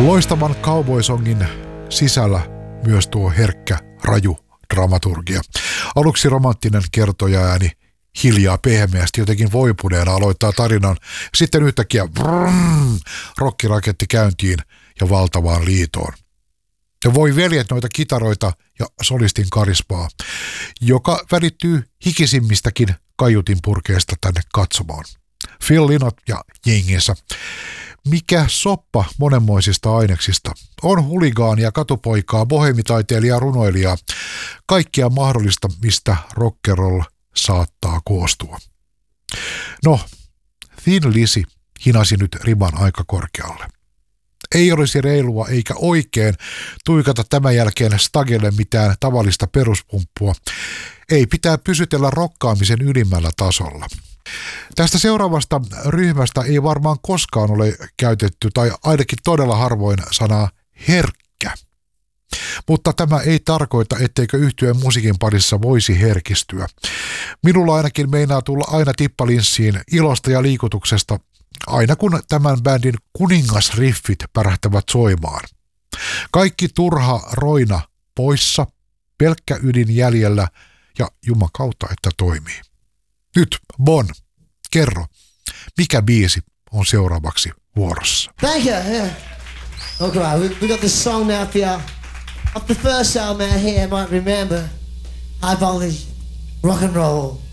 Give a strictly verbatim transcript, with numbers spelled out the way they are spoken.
Loistavan cowboysongin sisällä myös tuo herkkä, raju dramaturgia. Aluksi romanttinen kertojaääni hiljaa pehmeästi jotenkin voipuneena aloittaa tarinan. Sitten yhtäkkiä vrrrr, rokkiraketti käyntiin ja valtavaan liitoon. Ja voi veljet noita kitaroita ja solistin karismaa, joka välittyy hikisimmistäkin kaiutin purkeesta tänne katsomaan. Phil Lynott ja jenginsä. Mikä soppa monenmoisista aineksista. On huligaania, katupoikaa, bohemitaiteilijaa, runoilijaa. Kaikkia mahdollista, mistä rock'n'roll saattaa koostua. No, Thin Lizzy hinasi nyt riman aika korkealle. Ei olisi reilua eikä oikein tuikata tämän jälkeen stagelle mitään tavallista peruspumppua. Ei pitää pysytellä rokkaamisen ylimmällä tasolla. Tästä seuraavasta ryhmästä ei varmaan koskaan ole käytetty, tai ainakin todella harvoin, sanaa herkkä. Mutta tämä ei tarkoita, etteikö yhtyeen musiikin parissa voisi herkistyä. Minulla ainakin meinaa tulla aina tippalinssiin ilosta ja liikutuksesta, aina kun tämän bändin kuningasriffit pärähtävät soimaan. Kaikki turha roina poissa, pelkkä ydin jäljellä ja jumakauta, että toimii. Nyt, Bon, kerro, mikä biisi on seuraavaksi vuorossa? Thank you, yeah. Okay, we, we got this song now for you. Off the first album out here, you might remember, High Voltage Rock and Roll.